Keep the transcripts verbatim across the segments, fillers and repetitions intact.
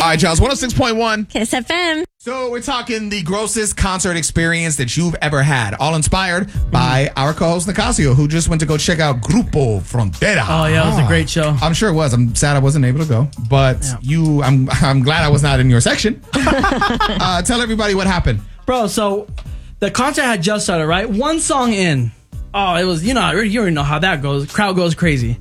All right, Charles, one oh six point one. Kiss F M. So we're talking the grossest concert experience that you've ever had, all inspired by mm. our co-host Nicasio, who just went to go check out Grupo Frontera. Oh yeah, it was a great show. I'm sure it was. I'm sad I wasn't able to go, but yeah. you, I'm, I'm glad I was not in your section. uh, tell everybody what happened, bro. So the concert had just started, right? One song in, oh, it was, you know, you already know how that goes. Crowd goes crazy,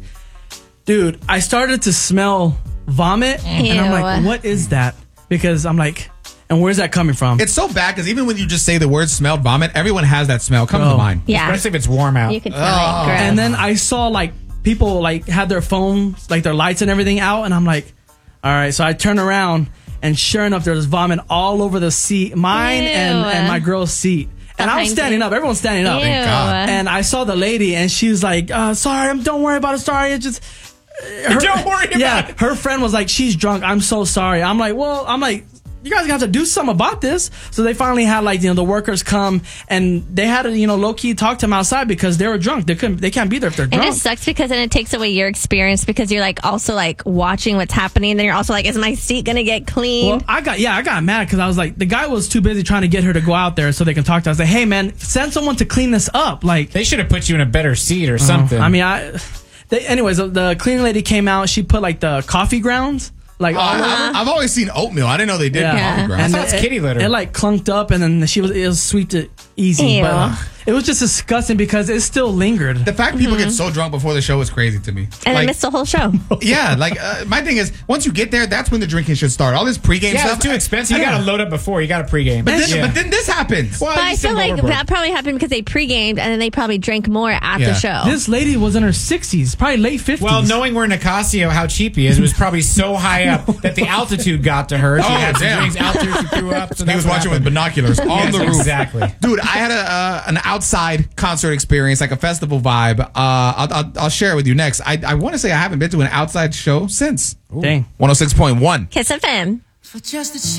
dude. I started to smell vomit, Ew. and I'm like, what is that? Because I'm like. And where's that coming from? It's so bad because even when you just say the word smelled vomit, everyone has that smell come oh. to mind. Yeah. Especially if it's warm out. You can smell oh. it. Gross. And then I saw like people like had their phones, like their lights and everything out. And I'm like, all right. So I turn around and sure enough, there's vomit all over the seat, mine and, and my girl's seat. And Behind I'm standing you. up. Everyone's standing up. Ew. Thank God. And I saw the lady and she was like, uh, sorry, I'm, don't worry about it. Sorry. It's just. Her, don't worry about yeah, it. Her friend was like, she's drunk. I'm so sorry. I'm like, well, I'm like, you guys have to do something about this. So they finally had like, you know, the workers come and they had to, you know, low key talk to them outside because they were drunk. They couldn't, they can't be there if they're It drunk. just sucks because then it takes away your experience because you're like also like watching what's happening. Then you're also like, is my seat gonna get clean? Well, I got yeah, I got mad because I was like, the guy was too busy trying to get her to go out there so they can talk to us. Like, hey man, send someone to clean this up. Like they should have put you in a better seat or something. I mean, I. They, anyways, the, the cleaning lady came out. She put like the coffee grounds. Like oh, all over. I've always seen oatmeal. I didn't know they did Yeah. coffee grounds. And thought it's it, kitty litter. It, like clunked up, and then she was it was sweet to easy, Ew. but uh, it was just disgusting because it still lingered. The fact people get so drunk before the show is crazy to me. and like, I missed the whole show. yeah, like uh, my thing is, once you get there, that's when the drinking should start. All this pregame yeah, stuff it's too expensive. You Yeah. got to load up before. You got to pregame. But then, yeah. but then this happens. Well, But I you feel sip like overboard. that probably happened because they pre-gamed and then they probably drank more at Yeah. the show. This lady was in her sixties, probably late fifties. Well, knowing where Nicasio, how cheap he is, it was probably so high up that the altitude got to her. She Oh, had some damn. drinks, altitude, she threw up. So He was watching with binoculars on Yes, the roof. exactly. Dude, I had a uh, an outside concert experience, like a festival vibe. Uh, I'll, I'll, I'll share it with you next. I, I want to say I haven't been to an outside show since. Dang. one oh six point one. Kiss F M. For just a